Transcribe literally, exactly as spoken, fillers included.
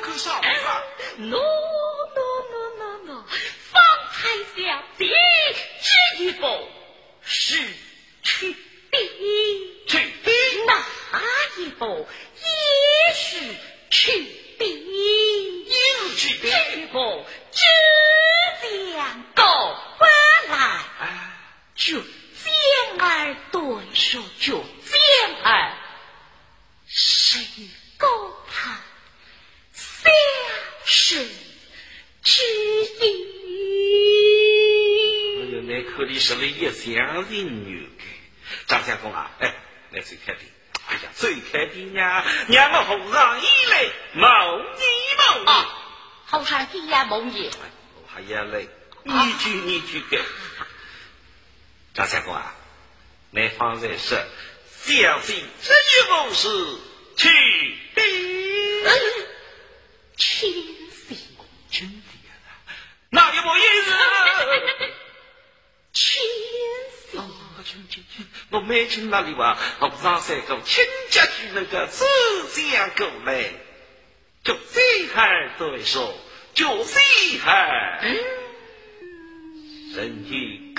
个啥法 ？No no no no no， 方才小姐这一步是去兵， 去兵， 那一步也是去兵， 又去兵， 这一步只将够回来。 啊， 就将儿对手，就将儿谁够他小事之一。 哎呦，那可里是你也相信女的，张相公啊，哎，来最开的，哎呀，最开的呀，让我后上一来，谋一谋啊，后上一呀谋一， 我还要来，你去你去给。张相公啊，你方才是相信这一谋是去兵， 千岁真的呀，那一谋也是千岁。 哦，请请请，我没请那里哇，我上山狗亲家去那个自相狗来，就这孩对手，就这孩，人体。